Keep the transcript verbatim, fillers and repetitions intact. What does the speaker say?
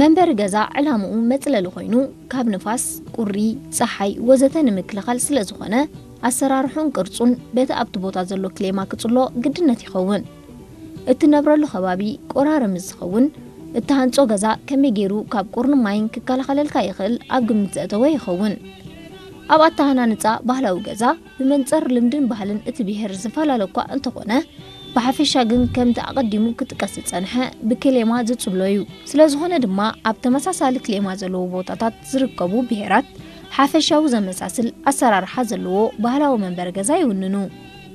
መንበር ገዛ ዕላምኡ መጽለሊ ኮይኑ ካብ ንፋስ ቁሪ ፀሓይ ወዘተ ንምክልኻል ስለ ዝኾነ ኣሰራርሑን ቅርጹን በቲ ኣብቲ ቦታ ዘሎ ክሌማ ክጽሎ ግድነት ይኸውን እትነብረሉ ከባቢ ቆራረም ዝኸውን እትሃንጾ ገዛ ከመይ ገይሩ ካብ ቁርን ማይን ክከላኸለልካ ይኽእል ኣብ ግምት ዘእተወ ይኸውን ኣብ ኣተሃናንጻ ባህላዊ ገዛ ብመንጸር ልምድን ባህልን እቲ ብሄር ዝፈላለ እኳ እንተኾነ ብሓፈሻ ግን ከምቲ ኣቐዲሙ ክትቀስ ጸንሐ ብክሌማ ዝጽሎ እዩ ስለዝኾነ ድማ ኣብ ተመሳሳሊ ክሌማ ዘለዎ ቦታታት ዝርከቡ ብሄራት ሓፈሻዊ ዘመሳስል ኣሰራርሓ ዘለዎ ባህላዊ መንበሪ ገዛ ይውንኑ